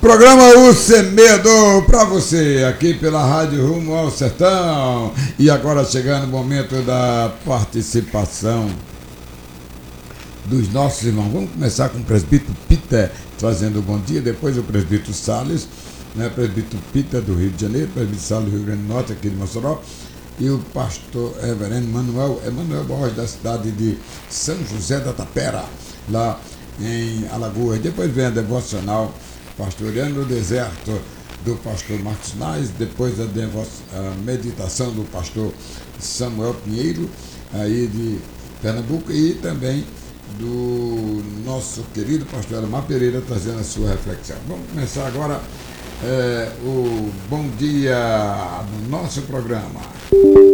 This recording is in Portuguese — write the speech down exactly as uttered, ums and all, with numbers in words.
Programa O Semeador para você, aqui pela Rádio Rumo ao Sertão. E agora chegando o momento da participação dos nossos irmãos. Vamos começar com o presbítero Peter trazendo um bom dia, depois o presbítero Salles, né, presbítero Peter do Rio de Janeiro, presbítero Salles do Rio Grande do Norte, aqui de Mossoró, e o pastor reverendo Manuel, Emanuel Borges, da cidade de São José da Tapera, lá em Alagoas. Depois vem a devocional Pastoreando no Deserto, do pastor Marcos Nais, depois a, devo- a meditação do pastor Samuel Pinheiro, aí de Pernambuco, e também do nosso querido pastor Alamar Pereira, trazendo a sua reflexão. Vamos começar agora é, o Bom Dia no nosso programa.